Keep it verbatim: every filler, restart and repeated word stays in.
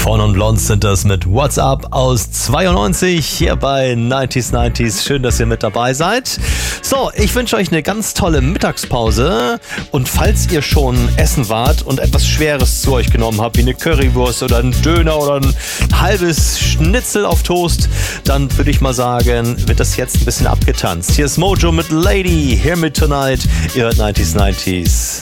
Fawn und Blondes sind das mit What's Up aus zweiundneunzig hier bei neunzig neunzig. Schön, dass ihr mit dabei seid. So, ich wünsche euch eine ganz tolle Mittagspause und falls ihr schon essen wart und etwas Schweres zu euch genommen habt, wie eine Currywurst oder ein Döner oder ein halbes Schnitzel auf Toast, dann würde ich mal sagen, wird das jetzt ein bisschen abgetanzt. Hier ist Mojo mit Lady, Hear Me Tonight, ihr hört neunzig neunzig.